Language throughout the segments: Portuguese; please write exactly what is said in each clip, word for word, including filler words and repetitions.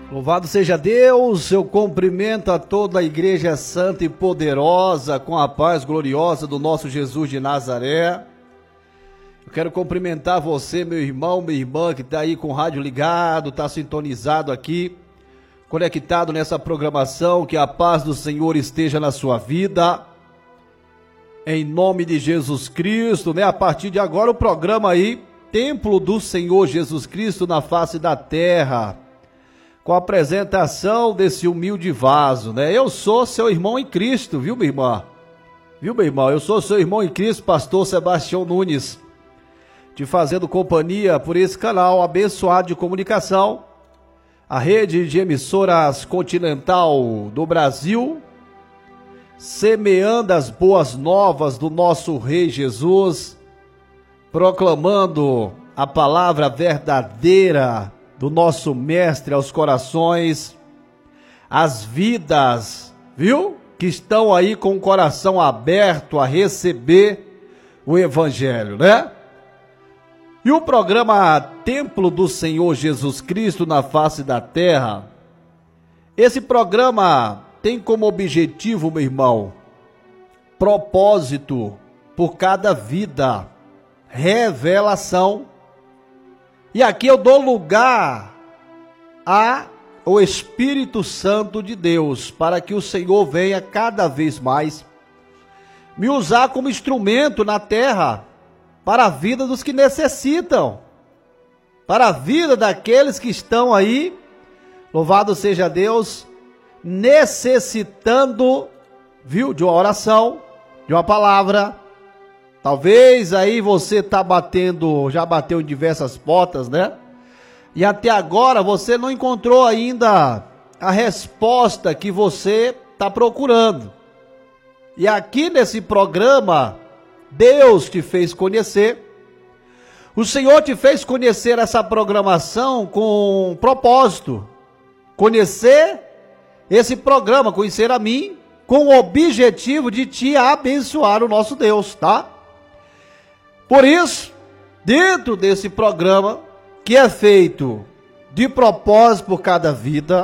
Louvado seja Deus, eu cumprimento a toda a igreja santa e poderosa com a paz gloriosa do nosso Jesus de Nazaré. Eu quero cumprimentar você, meu irmão, minha irmã, que está aí com o rádio ligado, está sintonizado aqui, conectado nessa programação, que a paz do Senhor esteja na sua vida. Em nome de Jesus Cristo, né? A partir de agora o programa aí, Templo do Senhor Jesus Cristo na face da terra, com a apresentação desse humilde vaso, né? Eu sou seu irmão em Cristo, viu, minha irmã? Viu, meu irmão? Eu sou seu irmão em Cristo, pastor Sebastião Nunes, te fazendo companhia por esse canal abençoado de comunicação, a rede de emissoras continental do Brasil, semeando as boas novas do nosso Rei Jesus, proclamando a palavra verdadeira do nosso mestre aos corações, as vidas, viu? Que estão aí com o coração aberto a receber o evangelho, né? E o programa Templo do Senhor Jesus Cristo na face da terra, esse programa tem como objetivo, meu irmão, propósito por cada vida, revelação. E aqui eu dou lugar ao Espírito Santo de Deus, para que o Senhor venha cada vez mais me usar como instrumento na terra, para a vida dos que necessitam, para a vida daqueles que estão aí, louvado seja Deus, necessitando, viu, de uma oração, de uma palavra. Talvez aí você está batendo, já bateu em diversas portas, né? E até agora você não encontrou ainda a resposta que você está procurando. E aqui nesse programa, Deus te fez conhecer. O Senhor te fez conhecer essa programação com um propósito. Conhecer esse programa, conhecer a mim, com o objetivo de te abençoar o nosso Deus, tá? Por isso, dentro desse programa, que é feito de propósito por cada vida,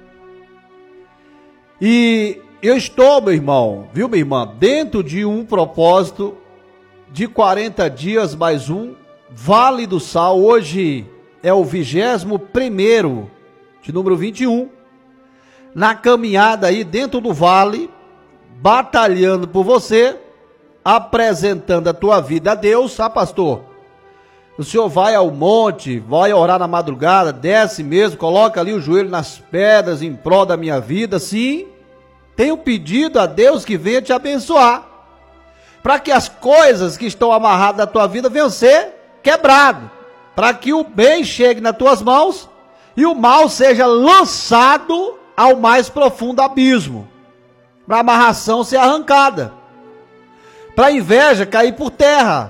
e eu estou, meu irmão, viu, minha irmã, dentro de um propósito de quarenta dias mais um, Vale do Sal. Hoje é o vigésimo primeiro, de número vinte e um, na caminhada aí dentro do vale, batalhando por você, apresentando a tua vida a Deus. Ah, pastor, o senhor vai ao monte, vai orar na madrugada, desce mesmo, coloca ali o joelho nas pedras em prol da minha vida. Sim, tenho pedido a Deus que venha te abençoar, para que as coisas que estão amarradas na tua vida venham ser quebradas, para que o bem chegue nas tuas mãos e o mal seja lançado ao mais profundo abismo, para a amarração ser arrancada, para a inveja cair por terra,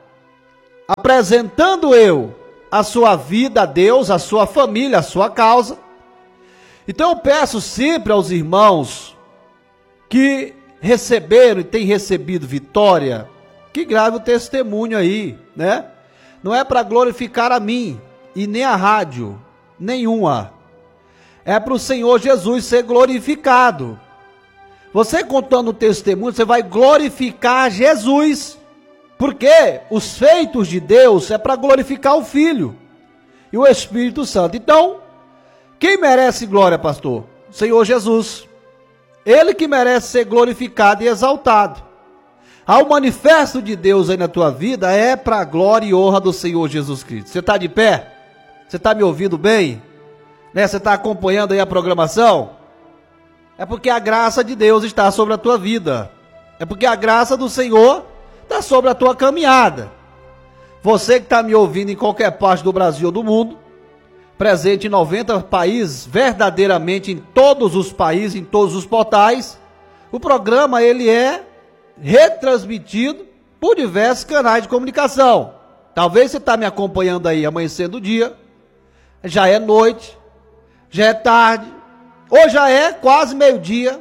apresentando eu a sua vida a Deus, a sua família, a sua causa. Então eu peço sempre aos irmãos que receberam e têm recebido vitória, que grave o testemunho aí, né? Não é para glorificar a mim e nem a rádio, nenhuma. É para o Senhor Jesus ser glorificado. Você contando o testemunho, você vai glorificar Jesus, porque os feitos de Deus é para glorificar o Filho e o Espírito Santo. Então, quem merece glória, pastor? O Senhor Jesus. Ele que merece ser glorificado e exaltado. Ao manifesto de Deus aí na tua vida é para a glória e honra do Senhor Jesus Cristo. Você está de pé? Você está me ouvindo bem? Né? Você está acompanhando aí a programação? É porque a graça de Deus está sobre a tua vida. É porque a graça do Senhor está sobre a tua caminhada. Você que está me ouvindo em qualquer parte do Brasil ou do mundo, presente em noventa países, verdadeiramente em todos os países, em todos os portais, o programa ele é retransmitido por diversos canais de comunicação. Talvez você está me acompanhando aí amanhecendo o dia, já é noite, já é tarde, ou já é quase meio-dia,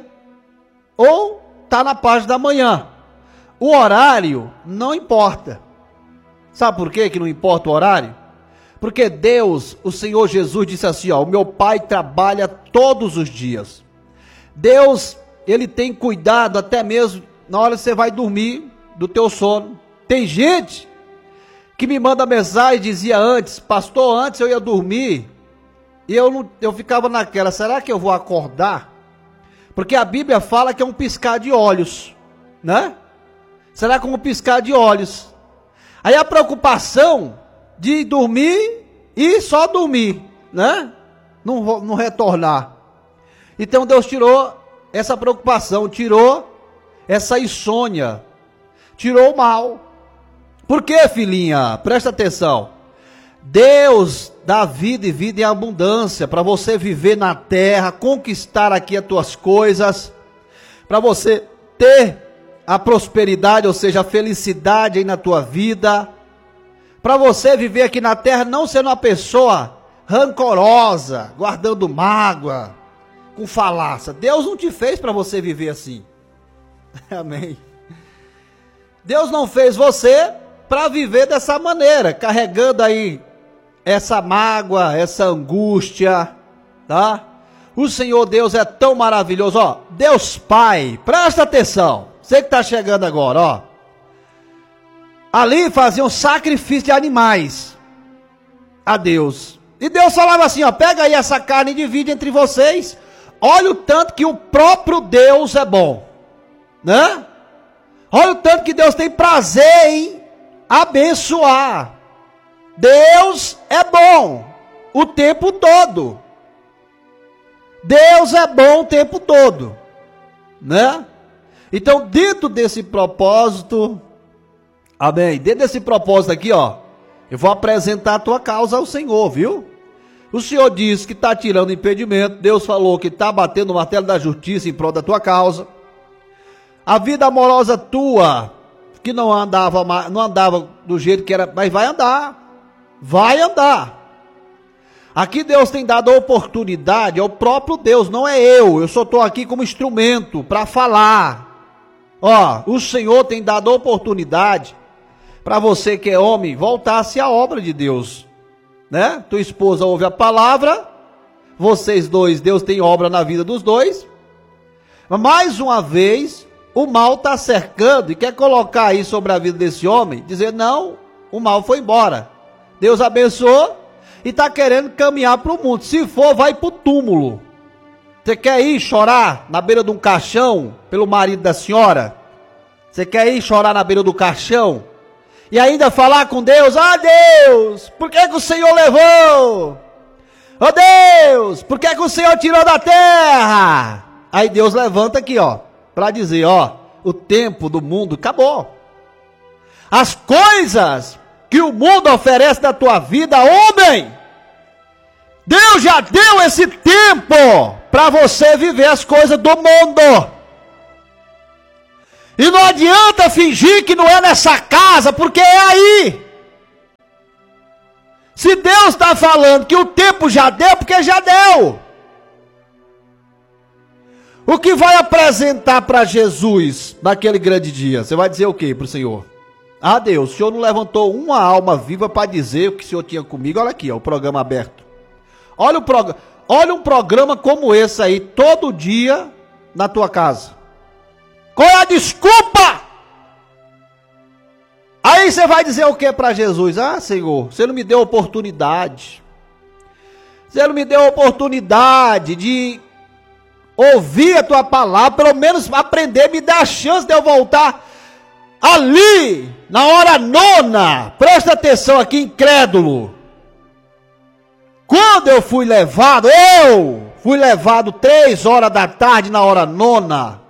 ou está na parte da manhã. O horário não importa. Sabe por quê que não importa o horário? Porque Deus, o Senhor Jesus disse assim, ó, o meu Pai trabalha todos os dias. Deus, Ele tem cuidado até mesmo na hora que você vai dormir do teu sono. Tem gente que me manda mensagem e dizia antes, pastor, antes eu ia dormir e eu, não, eu ficava naquela, será que eu vou acordar? Porque a Bíblia fala que é um piscar de olhos, né? Será como um piscar de olhos. Aí a preocupação de dormir e só dormir, né? Não, não retornar. Então Deus tirou essa preocupação, tirou essa insônia, tirou o mal. Por quê, filhinha? Presta atenção. Deus dá vida e vida em abundância para você viver na terra, conquistar aqui as tuas coisas, para você ter a prosperidade, ou seja, a felicidade aí na tua vida, para você viver aqui na terra não sendo uma pessoa rancorosa, guardando mágoa, com falácia. Deus não te fez para você viver assim. Amém. Deus não fez você para viver dessa maneira, carregando aí essa mágoa, essa angústia, tá? O Senhor Deus é tão maravilhoso, ó. Deus Pai, presta atenção. Você que está chegando agora, ó. Ali faziam sacrifício de animais a Deus. E Deus falava assim, ó, pega aí essa carne e divide entre vocês. Olha o tanto que o próprio Deus é bom, né? Olha o tanto que Deus tem prazer em abençoar. Deus é bom o tempo todo. Deus é bom o tempo todo, né? Então, dentro desse propósito, amém, dentro desse propósito aqui, ó, eu vou apresentar a tua causa ao Senhor, viu? O Senhor disse que está tirando impedimento, Deus falou que está batendo o martelo da justiça em prol da tua causa. A vida amorosa tua, que não andava, não andava do jeito que era, mas vai andar, vai andar. Aqui Deus tem dado a oportunidade, é o próprio Deus, não é eu, eu só estou aqui como instrumento para falar. Ó, o Senhor tem dado a oportunidade para você que é homem, voltar-se à obra de Deus, né? Tua esposa ouve a palavra, vocês dois, Deus tem obra na vida dos dois. Mais uma vez, o mal está cercando e quer colocar aí sobre a vida desse homem, dizer não, o mal foi embora. Deus abençoou e está querendo caminhar para o mundo. Se for, vai para o túmulo. Você quer ir chorar na beira de um caixão pelo marido da senhora? Você quer ir chorar na beira do caixão? E ainda falar com Deus, ah Deus, por que que o Senhor levou? Oh Deus, por que que o Senhor tirou da terra? Aí Deus levanta aqui, ó, para dizer, ó, o tempo do mundo acabou. As coisas que o mundo oferece na tua vida, homem, Deus já deu esse tempo para você viver as coisas do mundo. E não adianta fingir que não é nessa casa, porque é aí. Se Deus está falando que o tempo já deu, porque já deu. O que vai apresentar para Jesus naquele grande dia? Você vai dizer o que para o Senhor? Ah Deus, o Senhor não levantou uma alma viva para dizer o que o Senhor tinha comigo. Olha aqui, ó, o programa aberto. Olha, o prog... Olha um programa como esse aí, todo dia na tua casa. Qual é a desculpa? Aí você vai dizer o que para Jesus? Ah, Senhor, você não me deu oportunidade. Você não me deu oportunidade de ouvir a tua palavra, pelo menos aprender, me dá a chance de eu voltar ali, na hora nona. Presta atenção aqui, incrédulo. Quando eu fui levado, eu fui levado três horas da tarde na hora nona.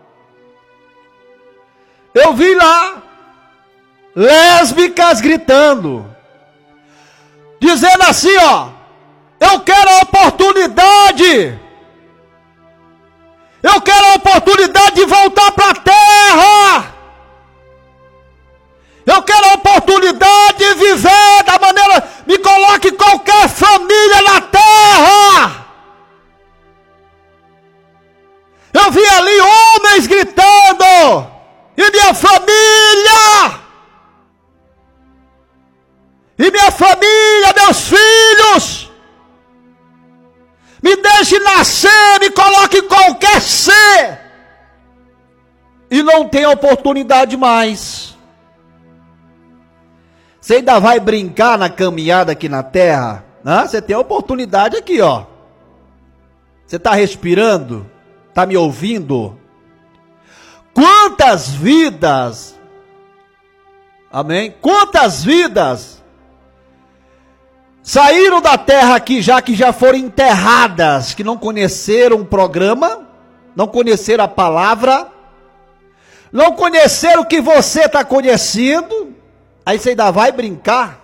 Eu vi lá lésbicas gritando, dizendo assim, ó, eu quero a oportunidade, eu quero a oportunidade de voltar para a terra, eu quero a oportunidade de viver da maneira, me coloque qualquer família na terra. Eu vi ali homens gritando, e minha família, e minha família, meus filhos, Me deixe nascer, me coloque em qualquer ser. E não tem oportunidade mais. Você ainda vai brincar na caminhada aqui na terra? Né? Você tem a oportunidade aqui, ó. Você está respirando? Está me ouvindo? Quantas vidas, amém? Quantas vidas saíram da terra aqui já que já foram enterradas, que não conheceram o programa, não conheceram a palavra, não conheceram o que você está conhecendo, aí você ainda vai brincar?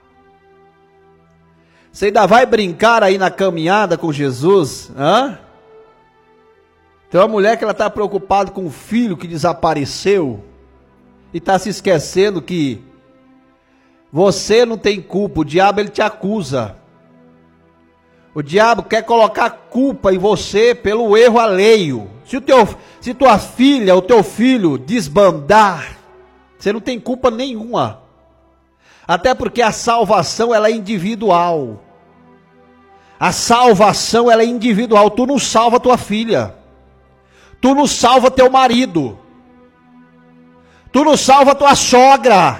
Você ainda vai brincar aí na caminhada com Jesus? Hã? Tem uma mulher que ela está preocupada com o filho que desapareceu e está se esquecendo que você não tem culpa, o diabo ele te acusa. O diabo quer colocar culpa em você pelo erro alheio. Se, o teu, se tua filha, o teu filho desbandar, você não tem culpa nenhuma. Até porque a salvação ela é individual. A salvação ela é individual. Tu não salva tua filha. Tu não salva teu marido. Tu não salva tua sogra.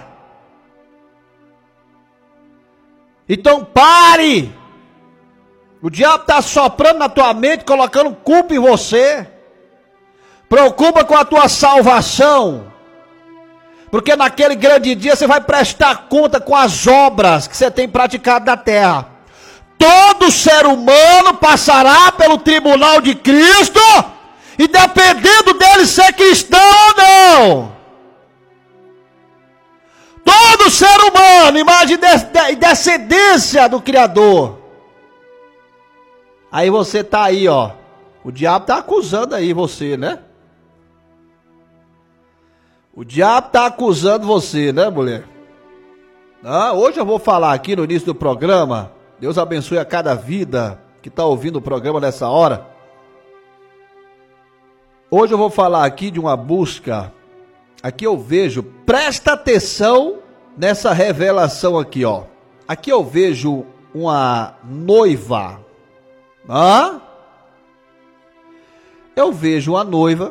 Então pare. O diabo está soprando na tua mente, colocando culpa em você. Preocupa com a tua salvação. Porque naquele grande dia você vai prestar conta com as obras que você tem praticado na terra. Todo ser humano passará pelo tribunal de Cristo. E dependendo dele ser cristão ou não. Todo ser humano, imagem e descendência do Criador. Aí você tá aí, ó. O diabo tá acusando aí você, né? O diabo tá acusando você, né, mulher? Ah, hoje eu vou falar aqui no início do programa. Deus abençoe a cada vida que está ouvindo o programa nessa hora. Hoje eu vou falar aqui de uma busca. Aqui eu vejo, presta atenção nessa revelação aqui, ó. Aqui eu vejo uma noiva. Hã? Eu vejo uma noiva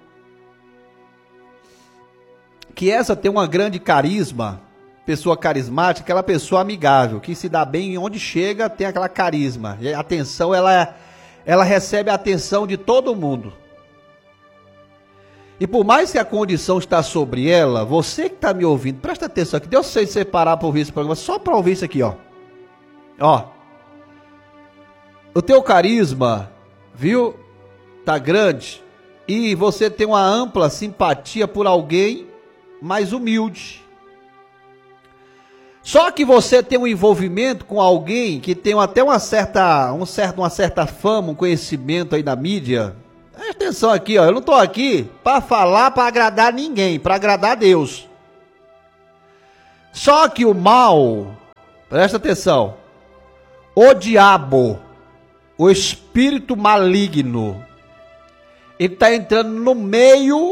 que essa tem uma grande carisma, pessoa carismática, aquela pessoa amigável, que se dá bem onde chega, tem aquela carisma. E a atenção, ela, ela recebe a atenção de todo mundo. E por mais que a condição está sobre ela, você que está me ouvindo, presta atenção aqui, Deus sei separar para ouvir esse programa, só para ouvir isso aqui, ó. Ó. O teu carisma, viu, tá grande, e você tem uma ampla simpatia por alguém mais humilde. Só que você tem um envolvimento com alguém que tem até uma certa, um certo, uma certa fama, um conhecimento aí na mídia. Presta atenção aqui, ó. Eu não estou aqui para falar, para agradar ninguém, para agradar a Deus. Só que o mal, presta atenção, o diabo, o espírito maligno, ele está entrando no meio